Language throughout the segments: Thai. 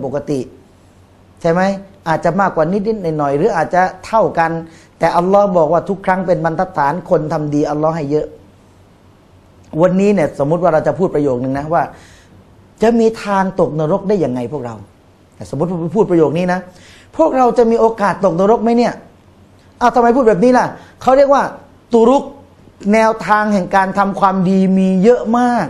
ปกติใช่ไหมอาจจะมากกว่านิดๆหน่อยๆหรืออาจจะเท่ากันแต่อัลลอฮ์บอกว่าทุกครั้งเป็นบรรทัดฐานคนทำดีอัลลอฮ์ให้เยอะวันนี้เนี่ยสมมุติว่าเราจะพูดประโยคนึงนะว่าจะมีทางตกนรกได้ยังไงพวกเราแต่สมมติพูดประโยคนี้นะพวกเราจะมีโอกาสตกนรกไหมเนี่ยทำไมพูดแบบนี้ล่ะเขาเรียกว่าตุรุกแนวทางแห่งการทำความดีมีเยอะมาก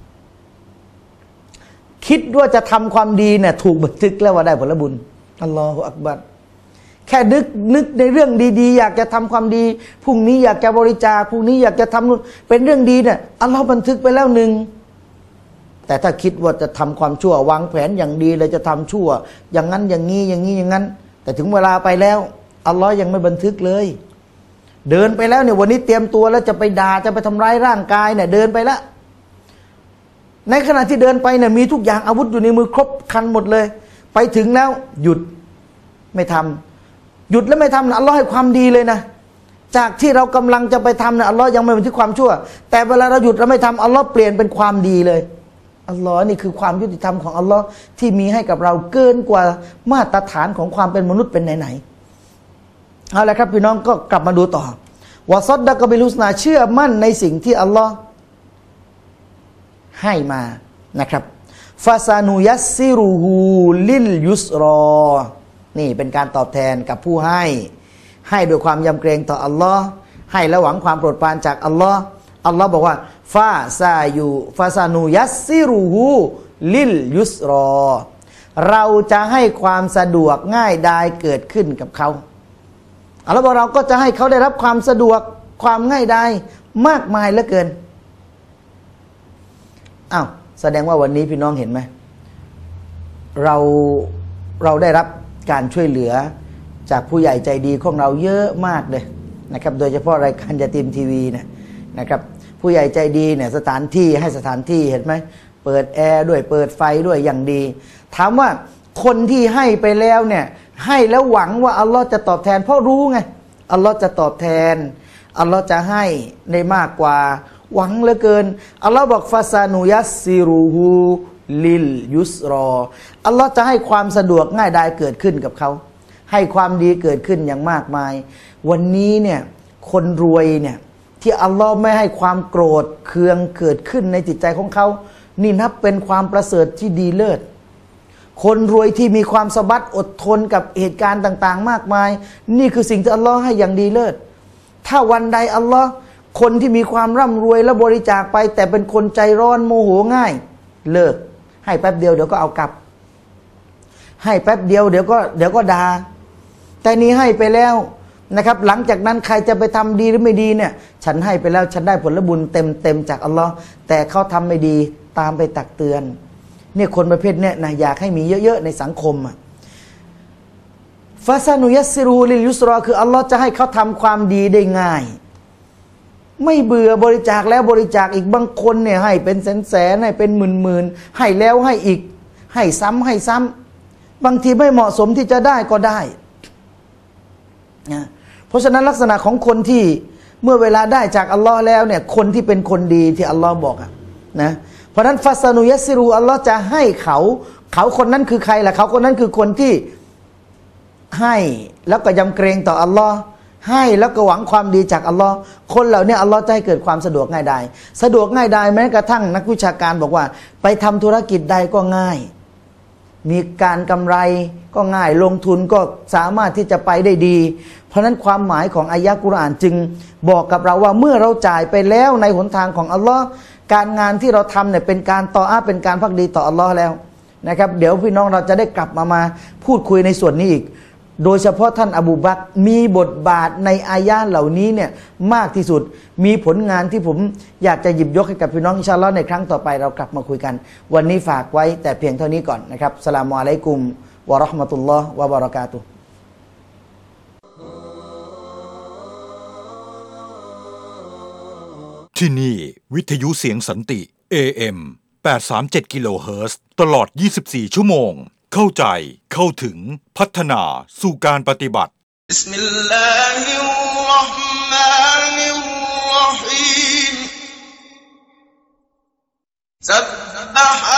คิดว่าจะทำความดีเนี่ยถูกบันทึกแล้วว่าได้ผลบุญอัลลอฮฺอักบัรแค่นึกในเรื่องดีๆอยากจะทำความดีพรุ่งนี้อยากจะบริจาคพรุ่งนี้อยากจะทำนู่นเป็นเรื่องดีเนี่ยอัลลอฮฺบันทึกไปแล้วหนึ่งแต่ถ้าคิดว่าจะทำความชั่ววางแผนอย่างดีเลยจะทำชั่วอย่างนั้นอย่างนี้อย่างนี้อย่างนั้นแต่ถึงเวลาไปแล้วอัลลอฮฺยังไม่บันทึกเลยเดินไปแล้วเนี่ยวันนี้เตรียมตัวแล้วจะไปด่าจะไปทำร้ายร่างกายเนี่ยเดินไปแล้วในขณะที่เดินไปเนี่ยมีทุกอย่างอาวุธอยู่ในมือครบครันหมดเลยไปถึงแล้วหยุดไม่ทำหยุดแล้วไม่ทำนะอัลลอฮฺให้ความดีเลยนะจากที่เรากำลังจะไปทำเนี่ยอัลลอฮฺยังไม่บันทึกความชั่วแต่เวลาเราหยุดเราไม่ทำอัลลอฮฺเปลี่ยนเป็นความดีเลยอัลลอฮ์นี่คือความยุติธรรมของอัลลอฮ์ที่มีให้กับเราเกินกว่ามาตรฐานของความเป็นมนุษย์เป็นไหนๆเอาละครับพี่น้องก็กลับมาดูต่อวะซัดดะกะบิลฮุสนาเชื่อมั่นในสิ่งที่อัลลอฮ์ให้มานะครับฟาซานูยัสซิรูฮูลิลยุสรอนี่เป็นการตอบแทนกับผู้ให้ด้วยความยำเกรงต่ออัลลอฮ์ให้และหวังความโปรดปรานจากอัลลอฮ์อัลลอฮ์บอกว่าฟาซานูยัสซิรูฮูลิลยุสรอเราจะให้ความสะดวกง่ายดายเกิดขึ้นกับเขาอัลลอฮ์บอกเราก็จะให้เขาได้รับความสะดวกความง่ายดายมากมายเหลือเกินแสดงว่าวันนี้พี่น้องเห็นไหมเราได้รับการช่วยเหลือจากผู้ใหญ่ใจดีของเราเยอะมากเลยนะครับโดยเฉพาะรายการยาตีมทีวีนะครับผู้ใหญ่ใจดีเนี่ยสถานที่ให้สถานที่เห็นไหมเปิดแอร์ด้วยเปิดไฟด้วยอย่างดีถามว่าคนที่ให้ไปแล้วเนี่ยให้แล้วหวังว่าอัลลอฮ์จะตอบแทนเพราะรู้ไงอัลลอฮ์จะตอบแทนอัลลอฮ์จะให้ได้มากกว่าหวังเหลือเกินอัลลอฮ์บอกฟาซานูยัสซิรูฮูลิลยุสรออัลลอฮ์จะให้ความสะดวกง่ายดายเกิดขึ้นกับเขาให้ความดีเกิดขึ้นอย่างมากมายวันนี้เนี่ยคนรวยเนี่ยที่อัลลอฮ์ไม่ให้ความโกรธเคืองเกิดขึ้นในจิตใจของเขานี่นับเป็นความประเสริฐที่ดีเลิศคนรวยที่มีความสบัดอดทนกับเหตุการณ์ต่างๆมากมายนี่คือสิ่งที่อัลลอฮ์ให้อย่างดีเลิศถ้าวันใดอัลลอฮ์คนที่มีความร่ำรวยและบริจาคไปแต่เป็นคนใจร้อนโมโหง่ายเลิกให้แป๊บเดียวเดี๋ยวก็เอากลับให้แป๊บเดียวเดี๋ยวก็ด่าแต่นี้ให้ไปแล้วนะครับหลังจากนั้นใครจะไปทำดีหรือไม่ดีเนี่ยฉันให้ไปแล้วฉันได้ผลบุญเต็มจากอัลลอฮ์แต่เขาทำไม่ดีตามไปตักเตือนเนี่ยคนประเภทเนี่ยนะอยากให้มีเยอะๆในสังคมฟาซานุยัสซิรูลิลยุสรอคืออัลลอฮ์จะให้เขาทำความดีได้ง่ายไม่เบื่อบริจาคแล้วบริจาคอีกบางคนเนี่ยให้เป็นแสนให้เป็นหมื่นให้แล้วให้อีกให้ซ้ำบางทีไม่เหมาะสมที่จะได้ก็ได้นะเพราะฉะนั้นลักษณะของคนที่เมื่อเวลาได้จากอัลลอฮ์แล้วเนี่ยคนที่เป็นคนดีที่อัลลอฮ์บอกนะเพราะฉะนั้นฟาซานุยัสซิรูอัลลอฮ์จะให้เขาคนนั้นคือใครล่ะเขาคนนั้นคือคนที่ให้แล้วก็ยำเกรงต่ออัลลอฮ์ให้แล้วก็หวังความดีจากอัลลอฮ์คนเหล่านี้อัลลอฮ์จะให้เกิดความสะดวกง่ายดายแม้กระทั่งนักวิชาการบอกว่าไปทำธุรกิจใดก็ง่ายมีการกำไรก็ง่ายลงทุนก็สามารถที่จะไปได้ดีเพราะนั้นความหมายของอายะห์กุรอานจึงบอกกับเราว่าเมื่อเราจ่ายไปแล้วในหนทางของอัลลอฮ์การงานที่เราทำเนี่ยเป็นการต่ออาเป็นการภักดีต่ออัลลอฮ์แล้วนะครับเดี๋ยวพี่น้องเราจะได้กลับมาพูดคุยในส่วนนี้อีกโดยเฉพาะท่านอบูบักรมีบทบาทในอายะห์เหล่านี้เนี่ยมากที่สุดมีผลงานที่ผมอยากจะหยิบยกให้กับพี่น้องอินชาอัลลอฮ์ในครั้งต่อไปเรากลับมาคุยกันวันนี้ฝากไว้แต่เพียงเท่านี้ก่อนนะครับอัสสลามุอะลัยกุมวะเราะห์มะตุลลอฮ์วะบะเราะกาตุฮ์ที่นี่วิทยุเสียงสันติ AM 837 กิโลเฮิรตซ์ตลอด24ชั่วโมงเข้าใจเข้าถึงพัฒนาสู่การปฏิบัติบิสมิลลาฮิรเราะห์มานิรเราะฮีมซับบะฮะ